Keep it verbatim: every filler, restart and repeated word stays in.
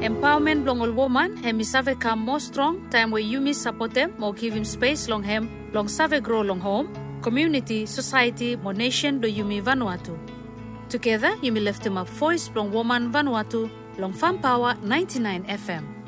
Empowerment long all woman, hemi save come more strong, time where you miss support them, more give him space long hem, long save grow long home, community, society, more nation do Yumi Vanuatu. Together, Yumi lift him up voice long woman Vanuatu, long Farm Power ninety-nine F M.